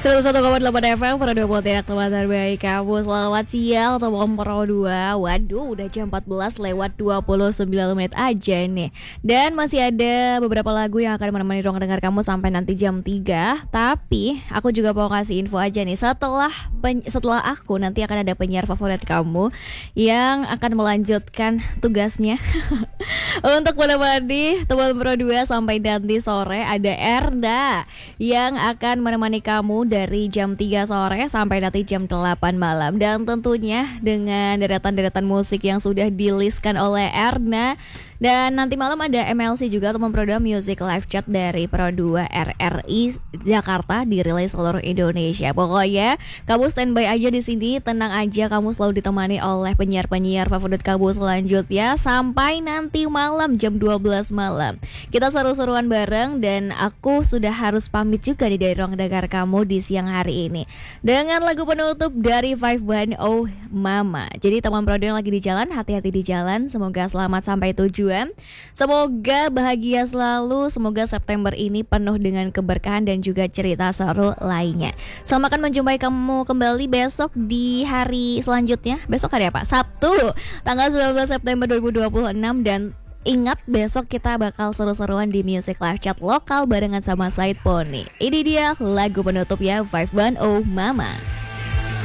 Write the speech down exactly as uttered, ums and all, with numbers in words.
seratus satu koma delapan F M Pro dua Pontianak, teman terbaik kamu. Selamat siang teman Pro dua. Waduh, udah jam empat belas lewat dua puluh sembilan menit aja nih. Dan masih ada beberapa lagu yang akan menemani ruang dengar kamu sampai nanti jam tiga. Tapi aku juga mau kasih info aja nih. Setelah pen- setelah aku nanti akan ada penyiar favorit kamu yang akan melanjutkan tugasnya untuk menemani teman Pro dua sampai nanti sore. Ada Erda yang akan menemani kamu dari jam tiga sore sampai nanti jam delapan malam. Dan tentunya dengan deretan-deretan musik yang sudah di-listkan oleh Erna. Dan nanti malam ada M L C juga, teman Pro dua Music Live Chat dari Pro dua R R I Jakarta, dirilis seluruh Indonesia. Pokoknya kamu standby aja di sini, tenang aja, kamu selalu ditemani oleh penyiar-penyiar favorit kamu selanjutnya sampai nanti malam jam dua belas malam. Kita seru-seruan bareng dan aku sudah harus pamit juga nih dari ruang dengar kamu di siang hari ini dengan lagu penutup dari Five One Oh Mama. Jadi teman Pro dua yang lagi di jalan, hati-hati di jalan, semoga selamat sampai tujuan. Semoga bahagia selalu. Semoga September ini penuh dengan keberkahan dan juga cerita seru lainnya. Selamat menjumpai kamu kembali besok di hari selanjutnya. Besok hari apa? Sabtu tanggal sembilan belas September dua ribu dua puluh enam. Dan ingat, besok kita bakal seru-seruan di Music Live Chat lokal barengan sama Said Pony. Ini dia lagu penutup ya, Five One Oh Mama.